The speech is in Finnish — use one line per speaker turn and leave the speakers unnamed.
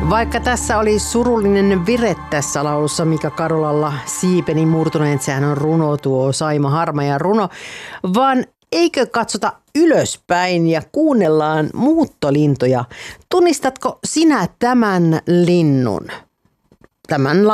Vaikka tässä oli surullinen vire tässä laulussa Mika Karolalla, siipeni murtuneen, sehän on runo tuo Saima Harmajan runo, vaan eikö katsota ylöspäin ja kuunnellaan muuttolintuja. Tunnistatko sinä tämän linnun? Tämän